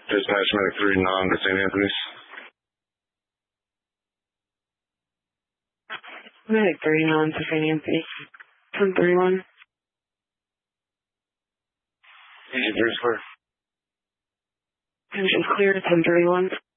Dispatch Medic 3 non to St. Anthony's. Medic 3 non to St. Anthony. 1031. Engine 3 is clear. Engine's clear to 1031.